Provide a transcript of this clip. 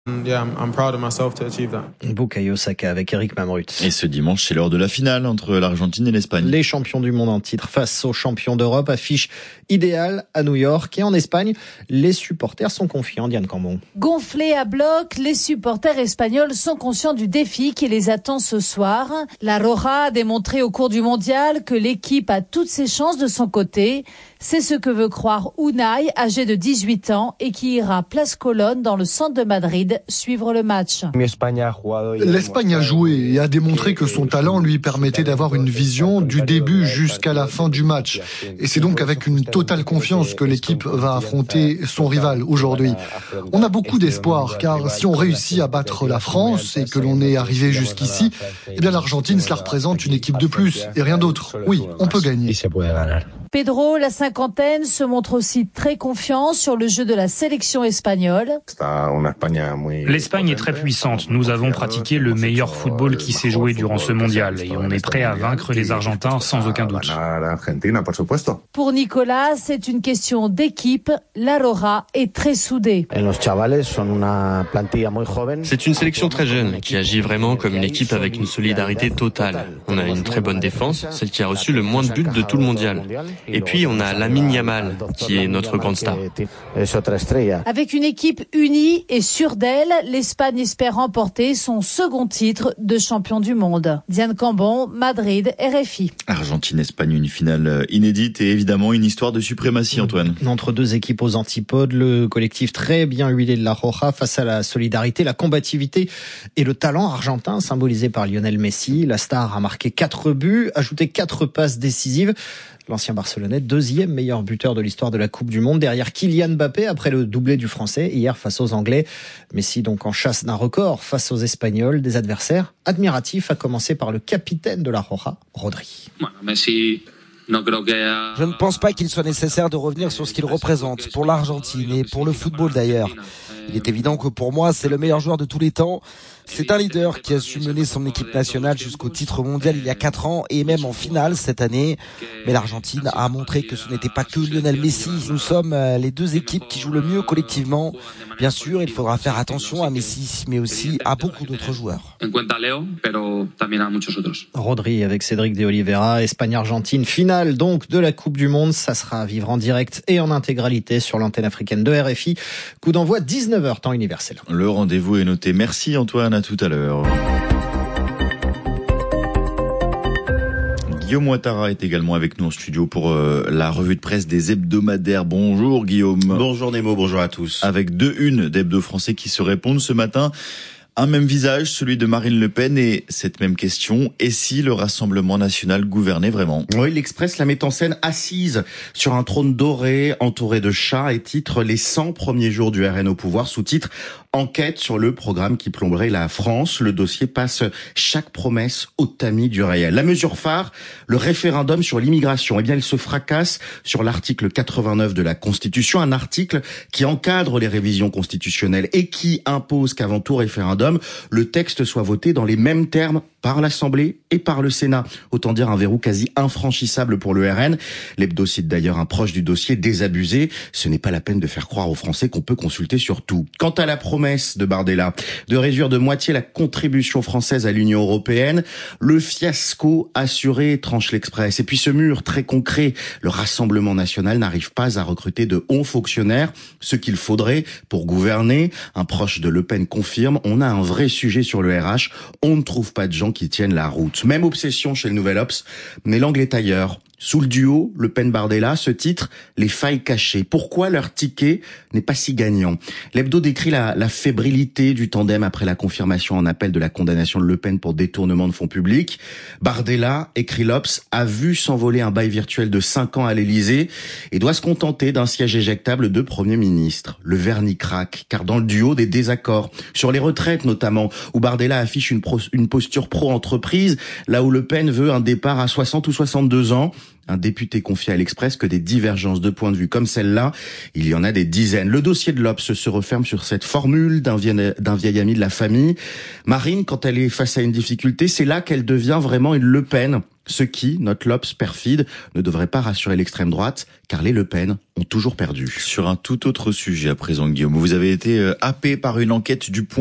I'm proud of myself to achieve that. Bukayo Saka avec Eric Mamrut. Et ce dimanche, c'est l'heure de la finale entre l'Argentine et l'Espagne. Les champions du monde en titre face aux champions d'Europe, affiche idéale à New York. Et en Espagne, les supporters sont confiants, Diane Cambon. Gonflés à bloc, les supporters espagnols sont conscients du défi qui les attend ce soir. La Roja a démontré au cours du mondial que l'équipe a toutes ses chances de son côté. C'est ce que veut croire Unai, âgé de 18 ans et qui ira place Colonne dans le centre de Madrid suivre le match. L'Espagne a joué et a démontré que son talent lui permettait d'avoir une vision du début jusqu'à la fin du match. Et c'est donc avec une totale confiance que l'équipe va affronter son rival aujourd'hui. On a beaucoup d'espoir car si on réussit à battre la France et que l'on est arrivé jusqu'ici, eh bien l'Argentine, cela représente une équipe de plus et rien d'autre. Oui, on peut gagner. Pedro, la cinquantaine, se montre aussi très confiant sur le jeu de la sélection espagnole. L'Espagne est très puissante. Nous avons pratiqué le meilleur football qui s'est joué durant ce mondial et on est prêt à vaincre les Argentins sans aucun doute. Pour Nicolas, c'est une question d'équipe. La Roja est très soudée. C'est une sélection très jeune qui agit vraiment comme une équipe avec une solidarité totale. On a une très bonne défense, celle qui a reçu le moins de buts de tout le mondial. Et puis on a Lamine Yamal, qui est notre grande star. Avec une équipe unie et sûre d'elle, l'Espagne espère remporter son second titre de champion du monde. Diane Cambon, Madrid, RFI. Argentine-Espagne, une finale inédite et évidemment une histoire de suprématie, Antoine. Entre deux équipes aux antipodes, le collectif très bien huilé de la Roja face à la solidarité, la combativité et le talent argentin symbolisé par Lionel Messi. La star a marqué 4 buts, ajouté 4 passes décisives. L'ancien Barcelonais, deuxième meilleur buteur de l'histoire de la Coupe du Monde, derrière Kylian Mbappé après le doublé du Français hier face aux Anglais. Messi donc en chasse d'un record face aux Espagnols, des adversaires admiratifs, à commencer par le capitaine de la Roja, Rodri. Je ne pense pas qu'il soit nécessaire de revenir sur ce qu'il représente pour l'Argentine et pour le football d'ailleurs. Il est évident que pour moi, c'est le meilleur joueur de tous les temps. C'est un leader qui a su mener son équipe nationale jusqu'au titre mondial il y a 4 ans et même en finale cette année. Mais l'Argentine a montré que ce n'était pas que Lionel Messi. Nous sommes les deux équipes qui jouent le mieux collectivement. Bien sûr, il faudra faire attention à Messi, mais aussi à beaucoup d'autres joueurs. Rodri avec Cédric de Oliveira, Espagne-Argentine, finale donc de la Coupe du Monde. Ça sera à vivre en direct et en intégralité sur l'antenne africaine de RFI. Coup d'envoi 19h, temps universel. Le rendez-vous est noté. Merci Antoine, à tout à l'heure. Guillaume Ouattara est également avec nous en studio pour la revue de presse des hebdomadaires. Bonjour Guillaume. Bonjour Nemo, bonjour à tous. Avec 2 unes d'hebdos français qui se répondent ce matin. Un même visage, celui de Marine Le Pen, et cette même question, et si le Rassemblement national gouvernait vraiment ? Oui, l'Express la met en scène assise sur un trône doré, entouré de chats, et titre « Les 100 premiers jours du RN au pouvoir », sous-titre « Enquête sur le programme qui plomberait la France ». Le dossier passe chaque promesse au tamis du réel. La mesure phare, le référendum sur l'immigration. Eh bien, il se fracasse sur l'article 89 de la Constitution, un article qui encadre les révisions constitutionnelles et qui impose qu'avant tout référendum, le texte soit voté dans les mêmes termes par l'Assemblée et par le Sénat. Autant dire un verrou quasi infranchissable pour le RN. L'hebdo cite d'ailleurs un proche du dossier désabusé. Ce n'est pas la peine de faire croire aux Français qu'on peut consulter sur tout. Quant à la promesse de Bardella de réduire de moitié la contribution française à l'Union européenne, le fiasco assuré, tranche l'Express. Et puis ce mur très concret, le Rassemblement national n'arrive pas à recruter de hauts fonctionnaires, ce qu'il faudrait pour gouverner. Un proche de Le Pen confirme, on a un vrai sujet sur le RH, on ne trouve pas de gens qui tiennent la route. Même obsession chez le Nouvel Obs, mais l'angle est ailleurs. Sous le duo, Le Pen-Bardella, ce titre, les failles cachées. Pourquoi leur ticket n'est pas si gagnant ? L'hebdo décrit la fébrilité du tandem après la confirmation en appel de la condamnation de Le Pen pour détournement de fonds publics. Bardella, écrit l'Obs, a vu s'envoler un bail virtuel de 5 ans à l'Élysée et doit se contenter d'un siège éjectable de Premier ministre. Le vernis craque, car dans le duo, des désaccords. Sur les retraites notamment, où Bardella affiche une posture pro-entreprise, là où Le Pen veut un départ à 60 ou 62 ans. Un député confie à l'Express que des divergences de point de vue comme celle-là, il y en a des dizaines. Le dossier de l'Obs se referme sur cette formule d'un vieil ami de la famille. Marine, quand elle est face à une difficulté, c'est là qu'elle devient vraiment une Le Pen. Ce qui, note l'Obs perfide, ne devrait pas rassurer l'extrême droite, car les Le Pen ont toujours perdu. Sur un tout autre sujet à présent, Guillaume, vous avez été happé par une enquête du Point